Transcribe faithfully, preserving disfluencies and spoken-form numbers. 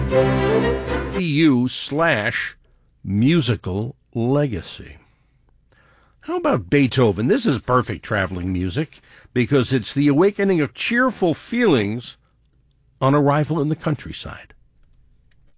U slash musical legacy. How about Beethoven? This is perfect traveling music because it's the awakening of cheerful feelings on arrival in the countryside.